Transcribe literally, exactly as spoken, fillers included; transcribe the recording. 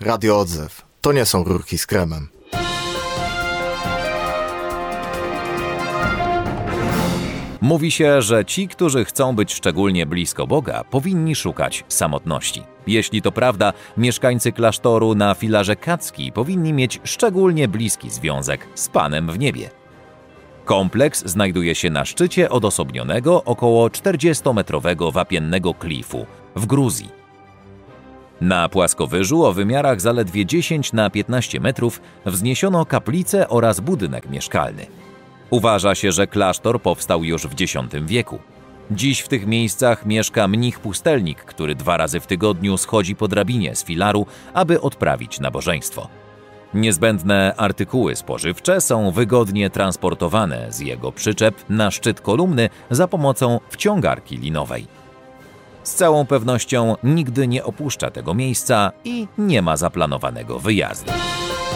Radio Odzew. To nie są rurki z kremem. Mówi się, że ci, którzy chcą być szczególnie blisko Boga, powinni szukać samotności. Jeśli to prawda, mieszkańcy klasztoru na filarze Kadzki powinni mieć szczególnie bliski związek z Panem w niebie. Kompleks znajduje się na szczycie odosobnionego, około czterdziestometrowego wapiennego klifu w Gruzji. Na płaskowyżu o wymiarach zaledwie dziesięć na piętnaście metrów wzniesiono kaplicę oraz budynek mieszkalny. Uważa się, że klasztor powstał już w dziesiątym wieku. Dziś w tych miejscach mieszka mnich-pustelnik, który dwa razy w tygodniu schodzi po drabinie z filaru, aby odprawić nabożeństwo. Niezbędne artykuły spożywcze są wygodnie transportowane z jego przyczep na szczyt kolumny za pomocą wciągarki linowej. Z całą pewnością nigdy nie opuszcza tego miejsca i nie ma zaplanowanego wyjazdu.